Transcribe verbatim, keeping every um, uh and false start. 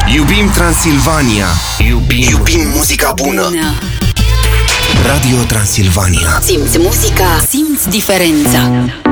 Iubim Transilvania. Iubim, Iubim muzica bună. Radio Transilvania. Simți muzica, simți diferența.